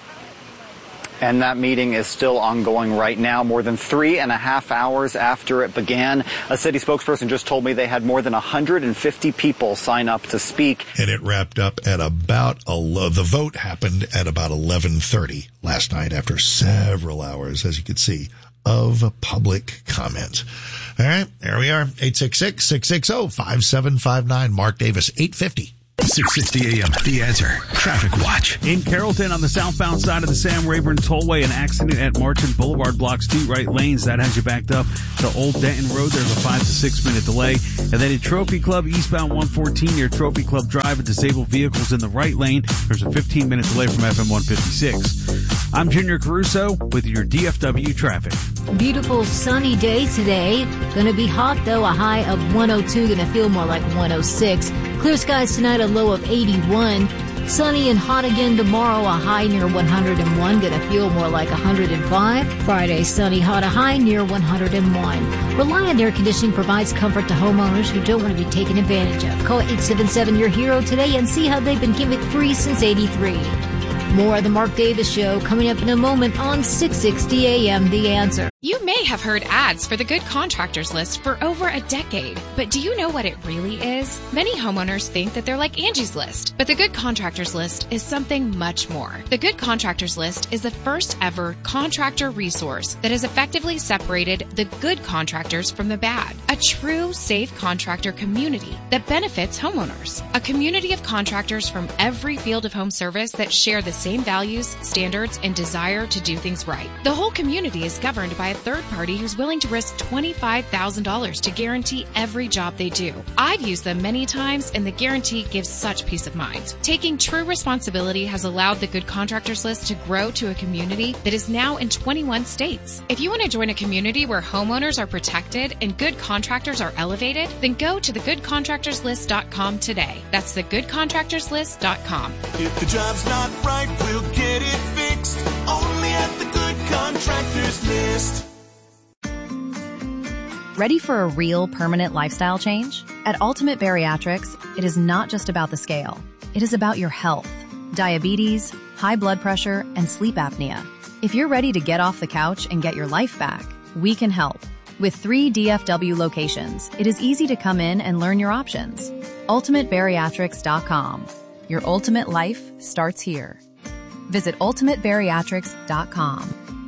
And that meeting is still ongoing right now, more than three and a half hours after it began. A city spokesperson just told me they had more than one hundred fifty people sign up to speak. And it wrapped up at about, a, the vote happened at about eleven thirty last night after several hours, as you can see, of public comment. All right, there we are. eight six six, six six zero, five seven five nine. Mark Davis, eight fifty. six sixty A M, The Answer. Traffic Watch. In Carrollton on the southbound side of the Sam Rayburn Tollway, an accident at Martin Boulevard blocks two right lanes. That has you backed up to Old Denton Road. There's a five to six minute delay. And then in Trophy Club, eastbound one fourteen near Trophy Club Drive, with disabled vehicles in the right lane. There's a fifteen minute delay from F M one fifty-six. I'm Junior Caruso with your D F W traffic. Beautiful sunny day today. Going to be hot though, a high of one oh two, going to feel more like one oh six. Clear skies tonight, a low of eighty-one. Sunny and hot again tomorrow, a high near one hundred one, going to feel more like one hundred five. Friday, sunny, hot, a high near one hundred one. Reliant Air Conditioning provides comfort to homeowners who don't want to be taken advantage of. Call eight seven seven, your hero today and see how they've been giving it free since eighty-three. More of the Mark Davis Show coming up in a moment on six sixty A M, The Answer. You may have heard ads for the Good Contractors List for over a decade, but do you know what it really is? Many homeowners think that they're like Angie's List, but the Good Contractors List is something much more. The Good Contractors List is the first ever contractor resource that has effectively separated the good contractors from the bad. A true safe contractor community that benefits homeowners. A community of contractors from every field of home service that share the same values, standards, and desire to do things right. The whole community is governed by a third party who's willing to risk twenty-five thousand dollars to guarantee every job they do. I've used them many times, and the guarantee gives such peace of mind. Taking true responsibility has allowed the Good Contractors List to grow to a community that is now in twenty-one states. If you want to join a community where homeowners are protected and good contractors are elevated, then go to the good contractors list dot com today. That's the good contractors list dot com. If the job's not right, we'll get it fixed. Only at the Good Contractors List. Ready for a real permanent lifestyle change? At Ultimate Bariatrics, it is not just about the scale. It is about your health, diabetes, high blood pressure, and sleep apnea. If you're ready to get off the couch and get your life back, we can help. With three D F W locations, it is easy to come in and learn your options. ultimate bariatrics dot com. Your ultimate life starts here. Visit ultimate bariatrics dot com.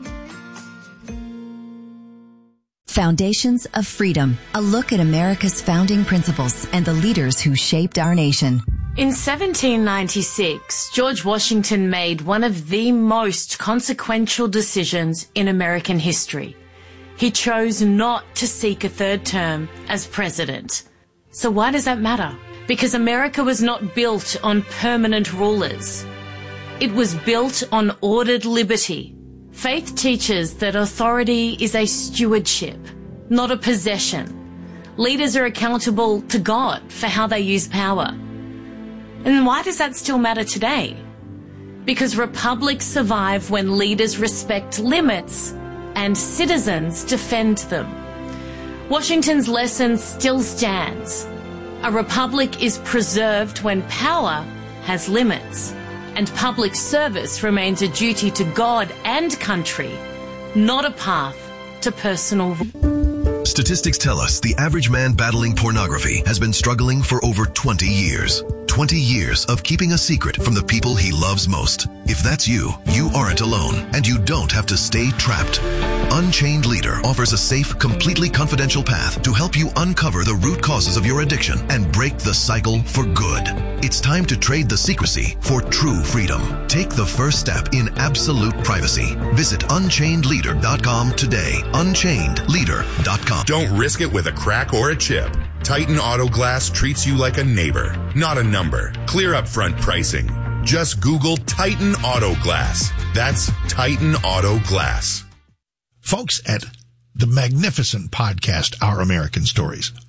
Foundations of Freedom, a look at America's founding principles and the leaders who shaped our nation. In seventeen ninety-six, George Washington made one of the most consequential decisions in American history. He chose not to seek a third term as president. So why does that matter? Because America was not built on permanent rulers. It was built on ordered liberty. Faith teaches that authority is a stewardship, not a possession. Leaders are accountable to God for how they use power. And why does that still matter today? Because republics survive when leaders respect limits and citizens defend them. Washington's lesson still stands. A republic is preserved when power has limits, and public service remains a duty to God and country, not a path to personal. Statistics tell us the average man battling pornography has been struggling for over twenty years. twenty years of keeping a secret from the people he loves most. If that's you, you aren't alone, and you don't have to stay trapped. Unchained Leader offers a safe, completely confidential path to help you uncover the root causes of your addiction and break the cycle for good. It's time to trade the secrecy for true freedom. Take the first step in absolute privacy. Visit unchained leader dot com today. unchained leader dot com. Don't risk it with a crack or a chip. Titan Auto Glass treats you like a neighbor, not a number. Clear upfront pricing. Just Google Titan Auto Glass. That's Titan Auto Glass. Folks at the magnificent podcast, Our American Stories,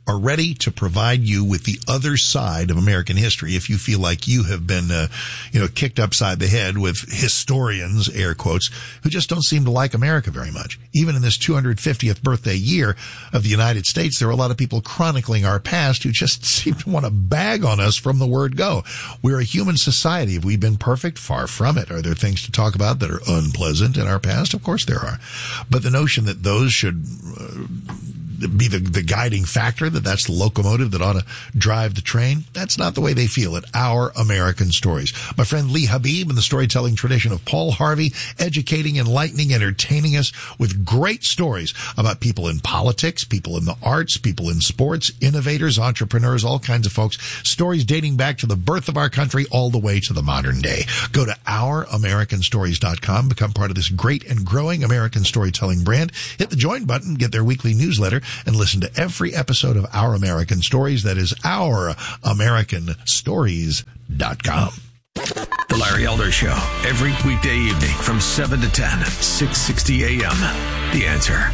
are ready to provide you with the other side of American history if you feel like you have been, uh, you know, kicked upside the head with historians, air quotes, who just don't seem to like America very much. Even in this two hundred fiftieth birthday year of the United States, there are a lot of people chronicling our past who just seem to want to bag on us from the word go. We're a human society. Have we been perfect? Far from it. Are there things to talk about that are unpleasant in our past? Of course there are. But the notion that those should uh, be the, the guiding factor, that that's the locomotive that ought to drive the train, that's not the way they feel at Our American Stories. My friend Lee Habib and the storytelling tradition of Paul Harvey, educating, enlightening, entertaining us with great stories about people in politics, people in the arts, people in sports, innovators, entrepreneurs, all kinds of folks. Stories dating back to the birth of our country all the way to the modern day. Go to our american stories dot com, become part of this great and growing American storytelling brand. Hit the join button, get their weekly newsletter, and listen to every episode of Our American Stories. That is our american stories dot com. The Larry Elder Show, every weekday evening from seven to ten, six sixty a.m. The Answer.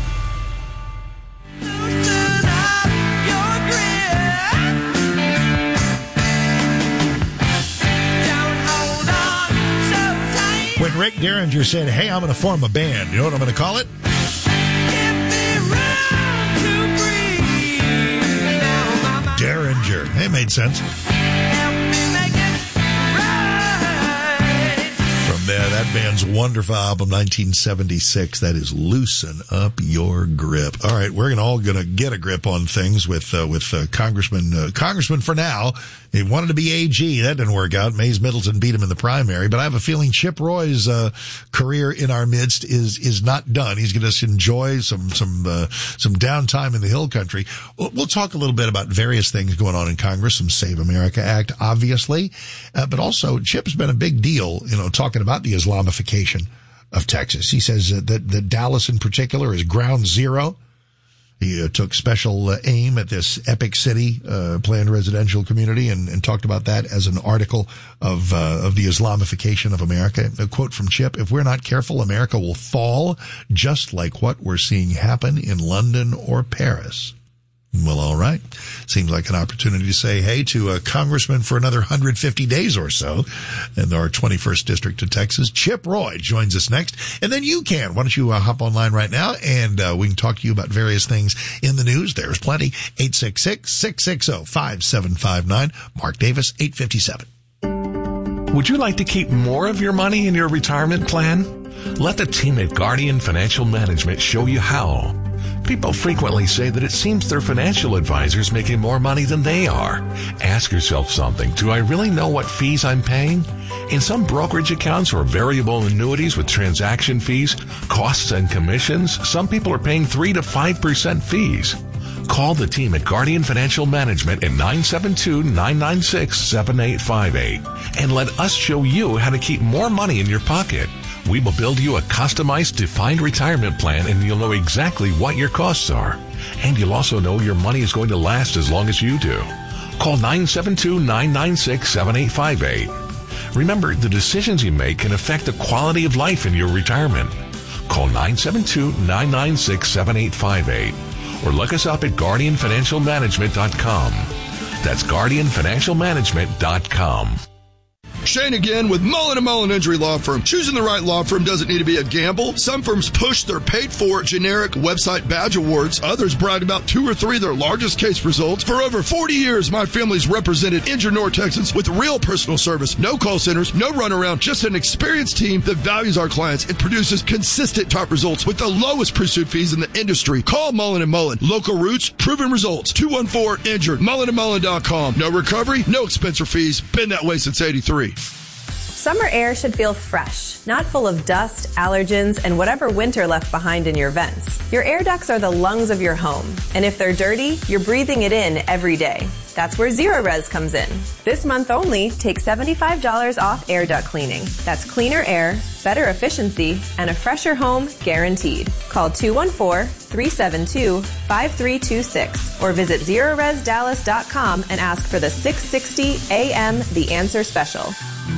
When Rick Derringer said, hey, I'm going to form a band, you know what I'm going to call it? Derringer. It made sense. From there, that band's wonderful album, nineteen seventy-six. That is Loosen Up Your Grip. All right, we're gonna all going to get a grip on things with uh, with uh, Congressman uh, Congressman for now. He wanted to be A G. That didn't work out. Mays Middleton beat him in the primary. But I have a feeling Chip Roy's uh, career in our midst is is not done. He's going to enjoy some some uh, some downtime in the Hill Country. We'll, we'll talk a little bit about various things going on in Congress. Some Save America Act, obviously, uh, but also Chip's been a big deal. You know, talking about the Islamification of Texas. He says uh, that that Dallas in particular is ground zero. He uh, took special uh, aim at this Epic City uh, planned residential community and, and talked about that as an article of uh, of the Islamification of America. A quote from Chip, if we're not careful, America will fall just like what we're seeing happen in London or Paris. Well, all right. Seems like an opportunity to say hey to a congressman for another one hundred fifty days or so in our twenty-first district of Texas. Chip Roy joins us next. And then you can. Why don't you uh, hop online right now and uh, we can talk to you about various things in the news. There's plenty. eight six six, six six zero, five seven five nine. Mark Davis, eight fifty-seven. Would you like to keep more of your money in your retirement plan? Let the team at Guardian Financial Management show you how. People frequently say that it seems their financial advisor's making more money than they are. Ask yourself something. Do I really know what fees I'm paying? In some brokerage accounts or variable annuities with transaction fees, costs, and commissions, some people are paying three to five percent fees. Call the team at Guardian Financial Management at nine seven two, nine nine six, seven eight five eight and let us show you how to keep more money in your pocket. We will build you a customized defined retirement plan and you'll know exactly what your costs are. And you'll also know your money is going to last as long as you do. Call nine seven two, nine nine six, seven eight five eight. Remember, the decisions you make can affect the quality of life in your retirement. Call nine seven two, nine nine six, seven eight five eight or look us up at guardian financial management dot com. That's guardian financial management dot com. Shane again with Mullen and Mullen Injury Law Firm. Choosing the right law firm doesn't need to be a gamble. Some firms push their paid-for generic website badge awards. Others brag about two or three of their largest case results. For over forty years, my family's represented injured North Texans with real personal service. No call centers, no runaround, just an experienced team that values our clients and produces consistent top results with the lowest pursuit fees in the industry. Call Mullen and Mullen. Local roots, proven results. two one four, injured. mullen and mullen dot com. No recovery, no expense or fees. Been that way since eighty-three. Summer air should feel fresh, not full of dust, allergens, and whatever winter left behind in your vents. Your air ducts are the lungs of your home, and if they're dirty, you're breathing it in every day. That's where Zerorez comes in. This month only, take seventy-five dollars off air duct cleaning. That's cleaner air, better efficiency, and a fresher home guaranteed. Call two one four, three seven two, five three two six or visit zerorez dallas dot com and ask for the six sixty A M The Answer Special.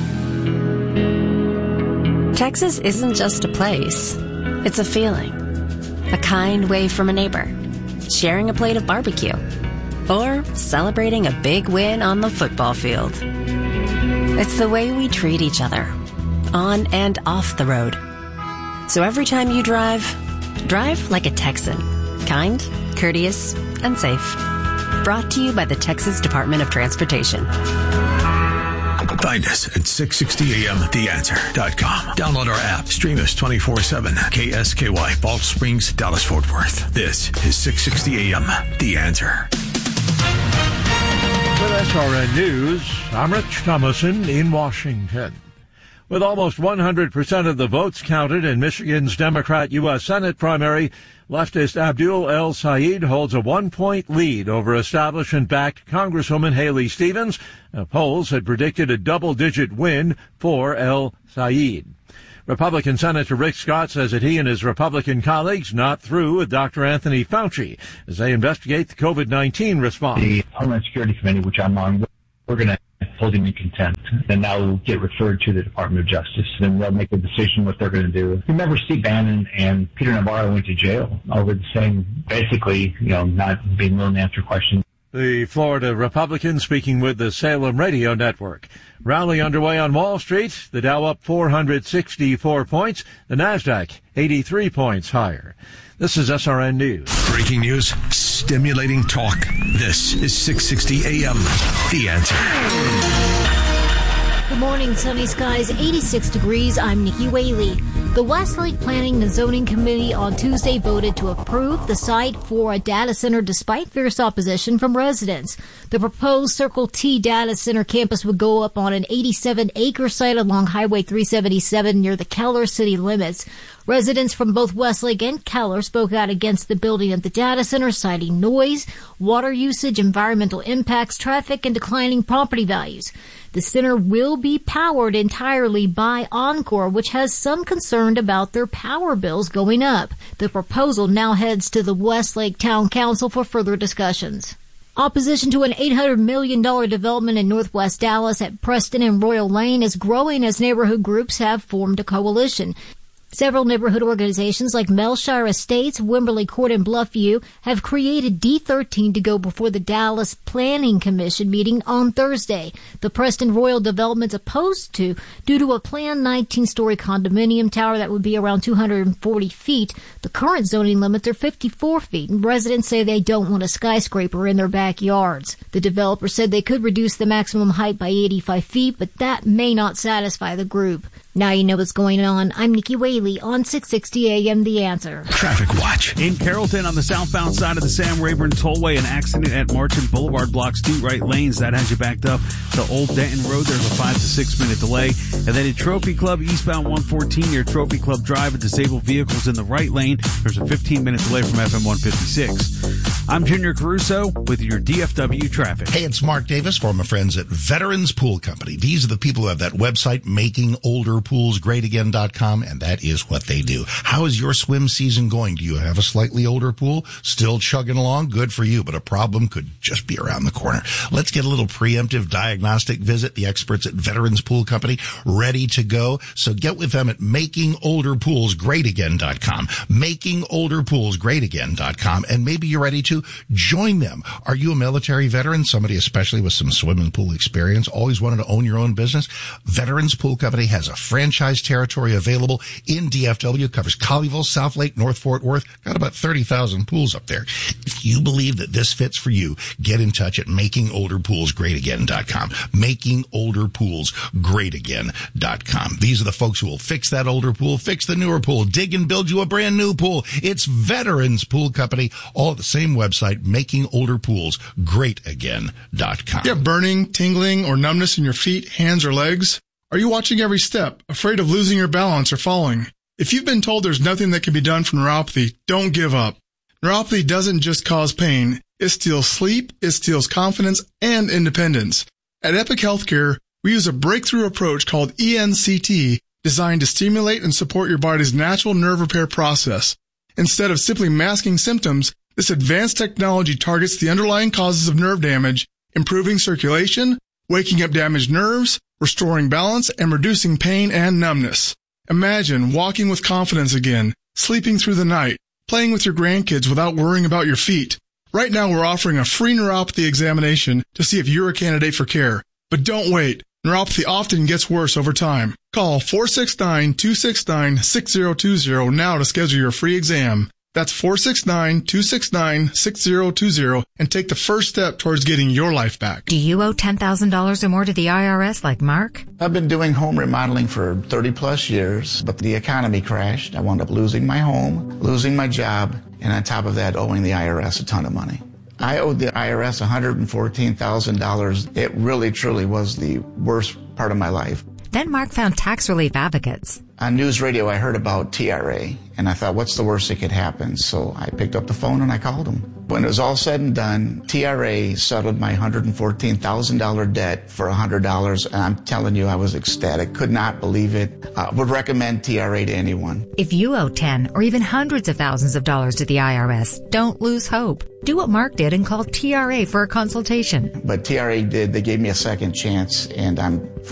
Texas isn't just a place. It's a feeling. A kind wave from a neighbor. Sharing a plate of barbecue. or celebrating a big win on the football field. It's the way we treat each other, on and off the road. So every time you drive, drive like a Texan. Kind, courteous, and safe. Brought to you by the Texas Department of Transportation. Find us at six sixty a m the answer dot com. Download our app. Stream us twenty-four seven. K S K Y, Balch Springs, Dallas, Fort Worth. This is six sixty a m The Answer. With S R N News, I'm Rich Thomason in Washington. With almost one hundred percent of the votes counted in Michigan's Democrat U S Senate primary, leftist Abdul El Sayed holds a one-point lead over establishment-backed Congresswoman Haley Stevens. Polls had predicted a double-digit win for El Sayed. Republican Senator Rick Scott says that he and his Republican colleagues not through with Doctor Anthony Fauci as they investigate the COVID nineteen response. The Homeland Security Committee, which I'm on, we're going to hold him in contempt, and that will get referred to the Department of Justice, and they'll make a decision what they're going to do. Remember, Steve Bannon and Peter Navarro went to jail over the same, basically, you know, not being willing to answer questions. The Florida Republican speaking with the Salem Radio Network. Rally underway on Wall Street. The Dow up four hundred sixty-four points. The Nasdaq eighty-three points higher. This is S R N News. Breaking news, stimulating talk. This is six sixty a m The Answer. Good morning, sunny skies, eighty-six degrees. I'm Nikki Whaley. The Westlake Planning and Zoning Committee on Tuesday voted to approve the site for a data center despite fierce opposition from residents. The proposed Circle T data center campus would go up on an eighty-seven acre site along Highway three seventy-seven near the Keller city limits. Residents from both Westlake and Keller spoke out against the building of the data center, citing noise, water usage, environmental impacts, traffic, and declining property values. The center will be powered entirely by Oncor, which has some concern about their power bills going up. The proposal now heads to the Westlake Town Council for further discussions. Opposition to an eight hundred million dollars development in northwest Dallas at Preston and Royal Lane is growing as neighborhood groups have formed a coalition. Several neighborhood organizations like Melshire Estates, Wimberley Court, and Bluffview have created D thirteen to go before the Dallas Planning Commission meeting on Thursday. The Preston Royal Development's opposed to due to a planned nineteen-story condominium tower that would be around two hundred forty feet. The current zoning limits are fifty-four feet, and residents say they don't want a skyscraper in their backyards. The developer said they could reduce the maximum height by eighty-five feet, but that may not satisfy the group. Now you know what's going on. I'm Nikki Whaley on six sixty a m The Answer. Traffic Watch. In Carrollton on the southbound side of the Sam Rayburn Tollway, an accident at Martin Boulevard blocks two right lanes. That has you backed up to Old Denton Road. There's a five to six minute delay. And then at Trophy Club eastbound one fourteen near Trophy Club Drive with disabled vehicles in the right lane. There's a fifteen minute delay from F M one fifty-six. I'm Junior Caruso with your D F W traffic. Hey, it's Mark Davis for my friends at Veterans Pool Company. These are the people who have that website, making older pools great again dot com, and that is what they do. How is your swim season going? Do you have a slightly older pool? Still chugging along? Good for you, but a problem could just be around the corner. Let's get a little preemptive diagnostic visit. The experts at Veterans Pool Company ready to go. So get with them at making older pools great again dot com, making older pools great again dot com, and maybe you're ready to join them. Are you a military veteran? Somebody especially with some swimming pool experience? Always wanted to own your own business? Veterans Pool Company has a franchise territory available in D F W. Covers Colleyville, South Lake, North Fort Worth. Got about thirty thousand pools up there. If you believe that this fits for you, get in touch at making older pools great again dot com. making older pools great again dot com. These are the folks who will fix that older pool, fix the newer pool, dig and build you a brand new pool. It's Veterans Pool Company, all at the same website, making older pools great again dot com. You have burning, tingling, or numbness in your feet, hands, or legs? Are you watching every step, afraid of losing your balance or falling? If you've been told there's nothing that can be done for neuropathy, don't give up. Neuropathy doesn't just cause pain. It steals sleep, it steals confidence, and independence. At Epic Healthcare, we use a breakthrough approach called E N C T, designed to stimulate and support your body's natural nerve repair process. Instead of simply masking symptoms, this advanced technology targets the underlying causes of nerve damage, improving circulation, waking up damaged nerves, restoring balance, and reducing pain and numbness. Imagine walking with confidence again, sleeping through the night, playing with your grandkids without worrying about your feet. Right now, we're offering a free neuropathy examination to see if you're a candidate for care. But don't wait. Neuropathy often gets worse over time. Call four six nine, two six nine, six zero two zero now to schedule your free exam. That's four six nine, two six nine, six zero two zero and take the first step towards getting your life back. Do you owe ten thousand dollars or more to the I R S like Mark? I've been doing home remodeling for thirty plus years, but the economy crashed. I wound up losing my home, losing my job, and on top of that, owing the I R S a ton of money. I owed the I R S one hundred fourteen thousand dollars. It really, truly was the worst part of my life. Then Mark found tax relief advocates. On news radio, I heard about T R A, and I thought, what's the worst that could happen? So I picked up the phone and I called them. When it was all said and done, T R A settled my one hundred fourteen thousand dollars debt for one hundred dollars, and I'm telling you, I was ecstatic. Could not believe it. Uh, would recommend T R A to anyone. If you owe ten or even hundreds of thousands of dollars to the I R S, don't lose hope. Do what Mark did and call T R A for a consultation. But T R A did. They gave me a second chance, and I'm